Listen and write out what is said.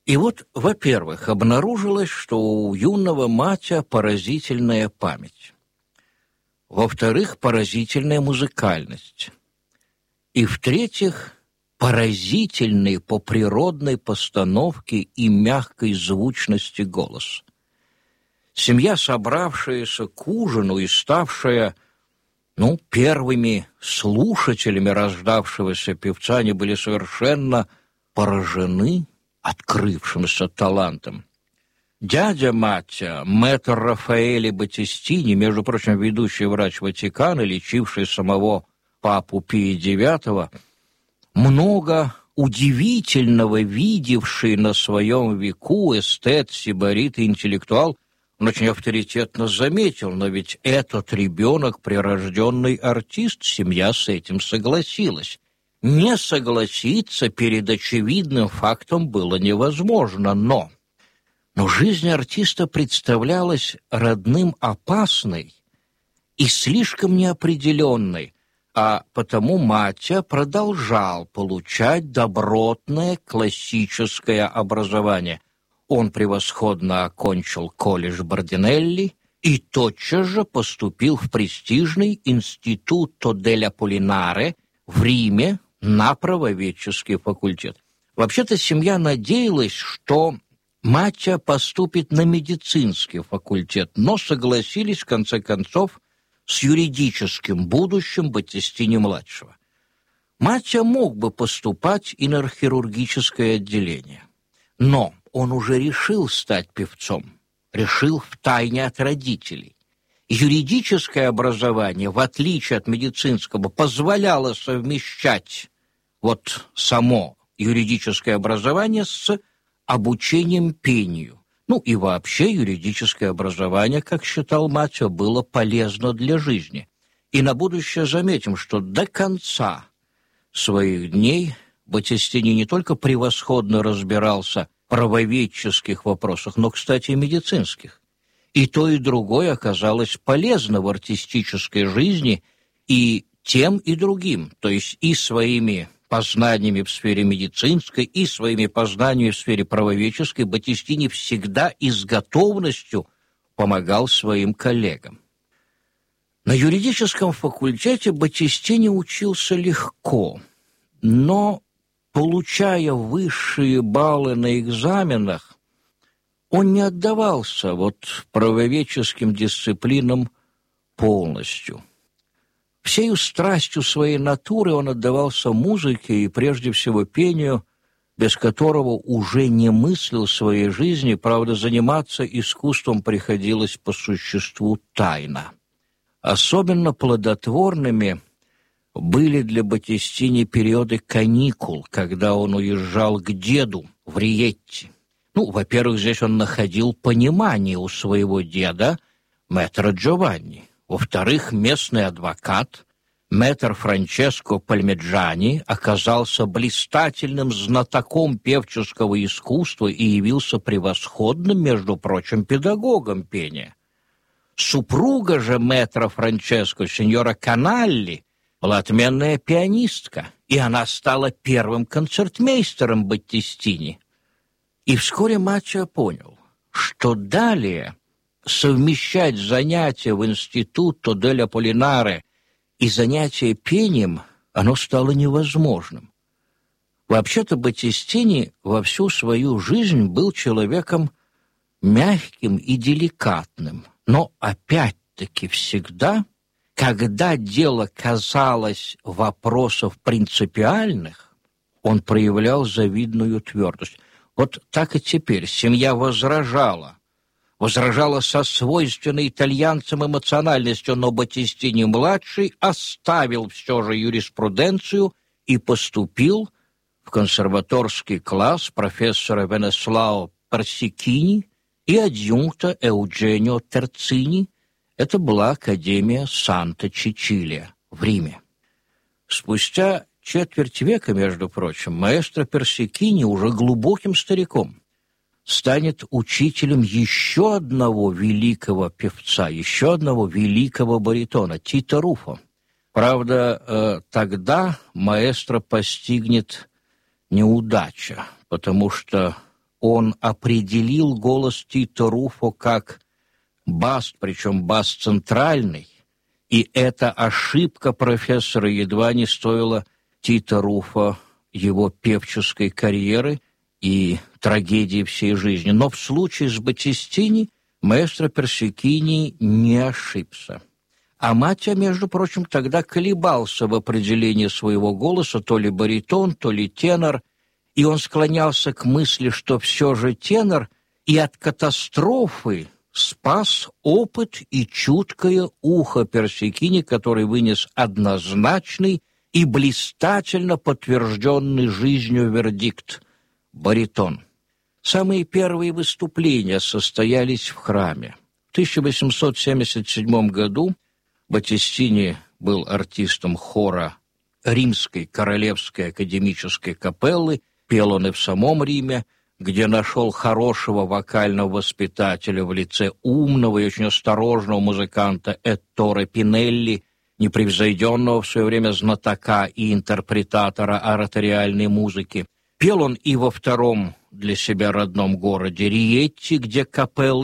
И вот, во-первых, обнаружилось, что у юного Матя поразительная память. Во-вторых, поразительная музыкальность. И, в-третьих, поразительный по природной постановке и мягкой звучности голос. Семья, собравшаяся к ужину и ставшая, первыми слушателями рождавшегося певца, они были совершенно поражены открывшимся талантом. Дядя Матя, мэтр Рафаэле Батистини, между прочим, ведущий врач Ватикана, лечивший самого папу Пия IX, много удивительного видевший на своем веку эстет, сибарит и интеллектуал, он очень авторитетно заметил: но ведь этот ребенок прирожденный артист, семья с этим согласилась. Не согласиться перед очевидным фактом было невозможно, но жизнь артиста представлялась родным опасной и слишком неопределенной, а потому Матя продолжал получать добротное классическое образование. Он превосходно окончил колледж Бардинелли и тотчас же поступил в престижный Институто дель Аполлинаре в Риме на правоведческий факультет. Вообще-то семья надеялась, что Матя поступит на медицинский факультет, но согласились, в конце концов, с юридическим будущим Батистини-младшего. Матя мог бы поступать и на хирургическое отделение, но он уже решил стать певцом, решил втайне от родителей. Юридическое образование, в отличие от медицинского, позволяло совмещать само юридическое образование с обучением пению. И вообще юридическое образование, как считал Матя, было полезно для жизни. И на будущее заметим, что до конца своих дней Батистини не только превосходно разбирался в правоведческих вопросах, но, кстати, и медицинских. И то, и другое оказалось полезно в артистической жизни и тем, и другим, то есть и своими познаниями в сфере медицинской и своими познаниями в сфере правоведческой Батистини всегда и с готовностью помогал своим коллегам. На юридическом факультете Батистини учился легко, но, получая высшие баллы на экзаменах, он не отдавался правоведческим дисциплинам полностью. Всею страстью своей натуры он отдавался музыке и прежде всего пению, без которого уже не мыслил своей жизни, правда, заниматься искусством приходилось по существу тайно. Особенно плодотворными были для Батистини периоды каникул, когда он уезжал к деду в Риетти. Во-первых, здесь он находил понимание у своего деда, мэтра Джованни. Во-вторых, местный адвокат, мэтр Франческо Пальмеджани, оказался блистательным знатоком певческого искусства и явился превосходным, между прочим, педагогом пения. Супруга же мэтра Франческо, сеньора Каналли, была отменная пианистка, и она стала первым концертмейстером Батистини. И вскоре Матя понял, что далее совмещать занятия в Институто дель Аполлинаре и занятия пением, оно стало невозможным. Вообще-то Батистини во всю свою жизнь был человеком мягким и деликатным, но опять-таки всегда, когда дело казалось вопросов принципиальных, он проявлял завидную твердость. Так и теперь семья возражала со свойственной итальянцам эмоциональностью, но Батистини-младший оставил все же юриспруденцию и поступил в консерваторский класс профессора Венеслао Персикини и адъюнкта Эудженио Терцини. Это была Академия Санта-Чичилия в Риме. Спустя четверть века, между прочим, маэстро Персикини, уже глубоким стариком, станет учителем еще одного великого певца, еще одного великого баритона, Тито Руффо. Правда, тогда маэстро постигнет неудача, потому что он определил голос Тито Руффо как бас, причем бас центральный, и эта ошибка профессора едва не стоила Тито Руффо его певческой карьеры и трагедии всей жизни. Но в случае с Баттистини маэстро Персикини не ошибся. А Матtia, между прочим, тогда колебался в определении своего голоса, то ли баритон, то ли тенор, и он склонялся к мысли, что все же тенор, и от катастрофы спас опыт и чуткое ухо Персикини, который вынес однозначный и блистательно подтвержденный жизнью вердикт – баритон. Самые первые выступления состоялись в храме. В 1877 году Баттистини был артистом хора Римской Королевской академической капеллы, пел он и в самом Риме, где нашел хорошего вокального воспитателя в лице умного и очень осторожного музыканта Этторе Пинелли, непревзойденного в свое время знатока и интерпретатора ораториальной музыки. Пел он и во втором для себя родном городе Риетти, где капелла